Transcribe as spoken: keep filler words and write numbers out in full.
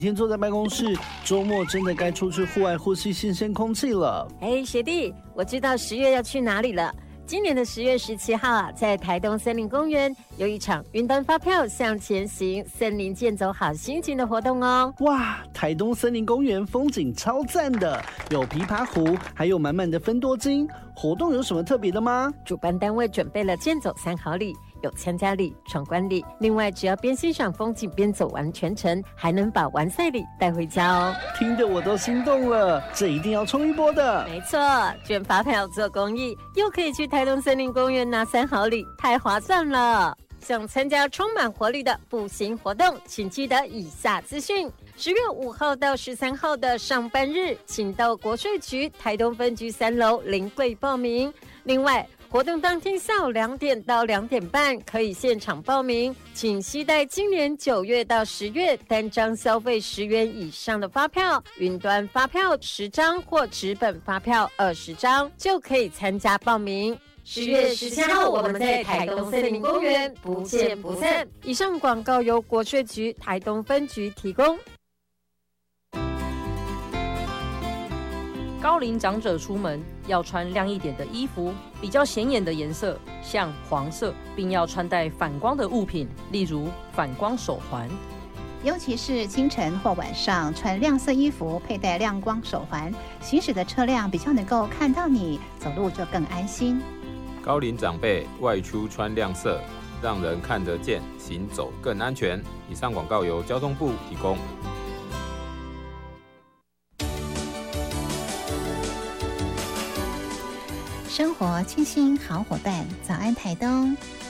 天坐在办公室，周末真的该出去户外呼吸新鲜空气了。 哎，学弟，我知道十月要去哪里了。今年的十月十七号啊，在台东森林公园有一场云端发票向前行森林健走好心情的活动哦。 哇，台东森林公园风景超赞的，有琵琶湖，还有满满的芬多精。活动有什么特别的吗？ 主办单位准备了健走三好礼，有参加礼、闯关礼，另外只要边欣赏风景边走完全程，还能把完赛礼带回家哦。 听得我都心动了，这一定要冲一波的。 没错，捐发票做公益，又可以去台东森林公园拿三好礼，太划算了。想参加充满活力的步行活动，请记得以下资讯：十月五号到十三号的上班日，请到国税局台东分局三楼临柜报名。另外，活动当天下午两点到两点半可以现场报名，请携带今年九月到十月单张消费十元以上的发票、云端发票十张或纸本发票二十张，就可以参加报名。十月十七号，我们在台东森林公园不见不散。以上广告由国税局台东分局提供。 高龄长者出门要穿亮一点的衣服，比较显眼的颜色，像黄色，并要穿戴反光的物品，例如反光手环。 尤其是清晨或晚上穿亮色衣服，佩戴亮光手环，行驶的车辆比较能够看到你，走路就更安心。 高龄长辈外出穿亮色，让人看得见，行走更安全。以上广告由交通部提供。 生活清新好伙伴，早安台东。